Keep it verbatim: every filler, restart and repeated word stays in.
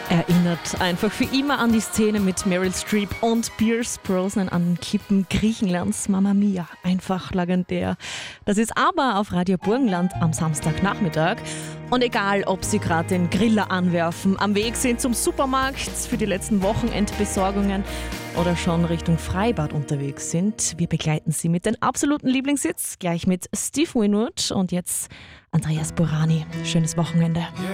Erinnert einfach für immer an die Szene mit Meryl Streep und Pierce Brosnan an den Klippen Griechenlands. Mamma Mia, einfach legendär. Das ist aber auf Radio Burgenland am Samstagnachmittag. Und egal, ob Sie gerade den Griller anwerfen, am Weg sind zum Supermarkt für die letzten Wochenendbesorgungen oder schon Richtung Freibad unterwegs sind, wir begleiten Sie mit den absoluten Lieblingssitz, gleich mit Steve Winwood und jetzt Andreas Burani. Schönes Wochenende.